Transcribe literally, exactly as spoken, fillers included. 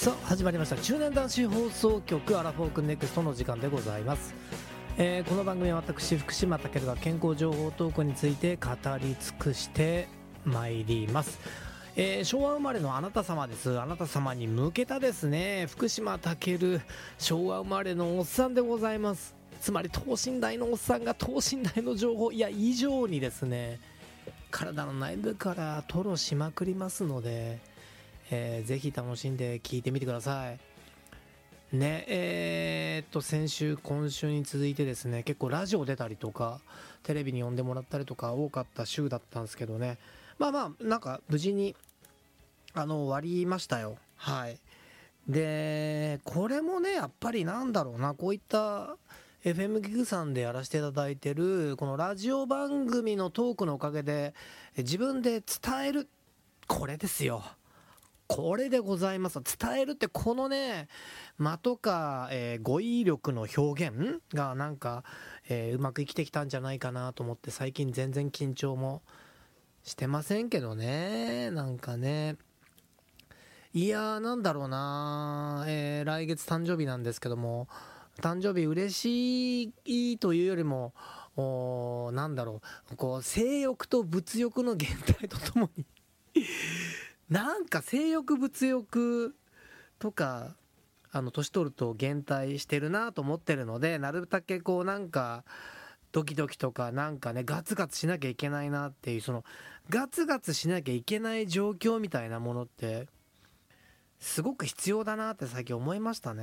さあ始まりました中年男子放送局アラフォークネクストの時間でございます、えー、この番組は私福島健が健康情報トークについて語り尽くしてまいります。えー、昭和生まれのあなた様です。あなた様に向けたですね、福島健昭和生まれのおっさんでございます。つまり等身大のおっさんが等身大の情報、いや以上にですね、体の内部から吐露しまくりますので、えー、ぜひ楽しんで聞いてみてくださいね。えー、っと先週今週に続いてですね、結構ラジオ出たりとかテレビに呼んでもらったりとか多かった週だったんですけどね、まあまあなんか無事にあの終わりましたよ。はい。でこれもねやっぱりなんだろうな、こういった エフエム ギグさんでやらせていただいてるこのラジオ番組のトークのおかげで自分で伝える、これですよ。これでございます。伝えるってこのね間とか、えー、語彙力の表現がなんか、えー、うまく生きてきたんじゃないかなと思って、最近全然緊張もしてませんけどね。なんかね、いやーなんだろうな、えー、来月誕生日なんですけども、誕生日嬉しいというよりもおなんだろう、こう性欲と物欲の減退とともになんか性欲物欲とかあの年取ると減退してるなと思ってるので、なるだけこうなんかドキドキとかなんかねガツガツしなきゃいけないなっていう、そのガツガツしなきゃいけない状況みたいなものってすごく必要だなって最近思いましたね。